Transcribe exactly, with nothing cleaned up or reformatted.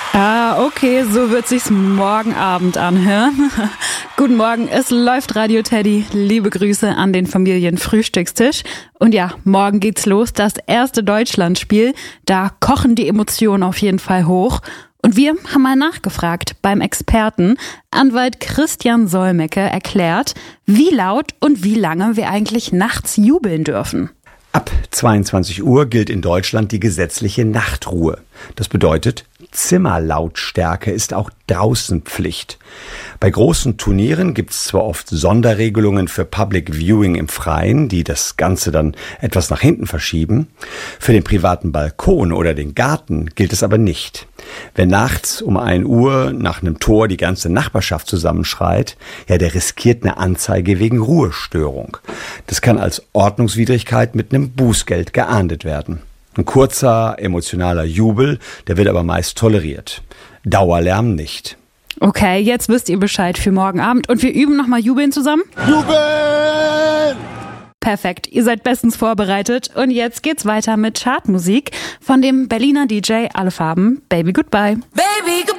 Ah, okay, so wird sich's morgen Abend anhören. Guten Morgen, es läuft Radio Teddy. Liebe Grüße an den Familienfrühstückstisch. Und ja, morgen geht's los, das erste Deutschlandspiel. Da kochen die Emotionen auf jeden Fall hoch. Und wir haben mal nachgefragt beim Experten. Anwalt Christian Solmecke erklärt, wie laut und wie lange wir eigentlich nachts jubeln dürfen. Ab zweiundzwanzig Uhr gilt in Deutschland die gesetzliche Nachtruhe. Das bedeutet, Zimmerlautstärke ist auch draußen Pflicht. Bei großen Turnieren gibt es zwar oft Sonderregelungen für Public Viewing im Freien, die das Ganze dann etwas nach hinten verschieben. Für den privaten Balkon oder den Garten gilt es aber nicht. Wer nachts um ein Uhr nach einem Tor die ganze Nachbarschaft zusammenschreit, ja, der riskiert eine Anzeige wegen Ruhestörung. Das kann als Ordnungswidrigkeit mit einem Bußgeld geahndet werden. Ein kurzer, emotionaler Jubel, der wird aber meist toleriert. Dauerlärm nicht. Okay, jetzt wisst ihr Bescheid für morgen Abend und wir üben nochmal Jubeln zusammen? Jubeln! Perfekt, ihr seid bestens vorbereitet und jetzt geht's weiter mit Chartmusik von dem Berliner D J Alle Farben, Baby Goodbye. Baby Goodbye.